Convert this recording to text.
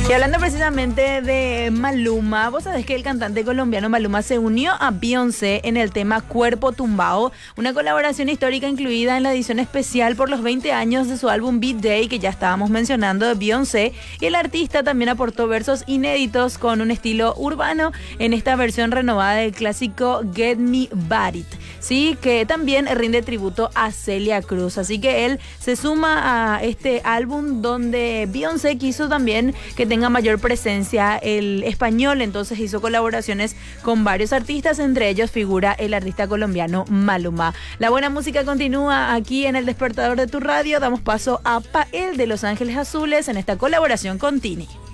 Y hablando precisamente de Maluma, vos sabés que el cantante colombiano Maluma se unió a Beyoncé en el tema Cuerpo Tumbao, una colaboración histórica incluida en la edición especial por los 20 años de su álbum Beat Day, que ya estábamos mencionando, de Beyoncé, y el artista también aportó versos inéditos con un estilo urbano en esta versión renovada del clásico Get Me Buried, sí, que también rinde tributo a Celia Cruz, así que él se suma a este álbum donde Beyoncé quiso también que tenga mayor presencia el español, entonces hizo colaboraciones con varios artistas, entre ellos figura el artista colombiano Maluma. La buena música continúa aquí en El Despertador de tu Radio, damos paso a Pael de Los Ángeles Azules en esta colaboración con Tini.